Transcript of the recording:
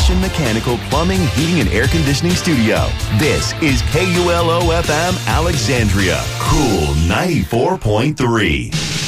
Mission Mechanical Plumbing, Heating, and Air Conditioning Studio. This is KULO-FM Alexandria. Cool 94.3.